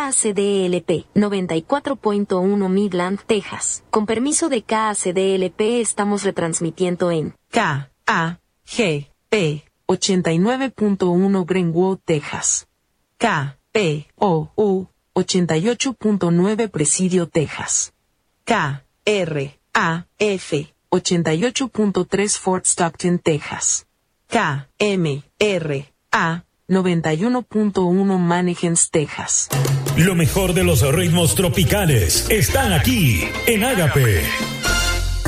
KACDLP 94.1 Midland, Texas. Con permiso de KACDLP estamos retransmitiendo en KAGP 89.1 Greenwood, Texas. KPOU 88.9 Presidio, Texas. KRAF 88.3 Fort Stockton, Texas. KMRA 91.1 Mannequins, Texas. Lo mejor de los ritmos tropicales están aquí en Ágape.